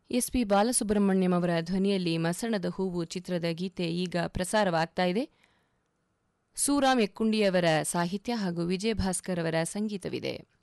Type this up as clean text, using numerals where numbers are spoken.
SP. Balasubrahmanyam ಅವರ ಧ್ವನಿಯಲ್ಲಿ ಮಸಣದ ಹೂವು ಚಿತ್ರದ ಗೀತೆ ಈಗ ಪ್ರಸಾರವಾಗ್ತಾ ಇದೆ. ಸೂರಾಮ್ ಎಕ್ಕುಂಡಿಯವರ ಸಾಹಿತ್ಯ ಹಾಗೂ ವಿಜಯ ಭಾಸ್ಕರ್ ಅವರ ಸಂಗೀತವಿದೆ.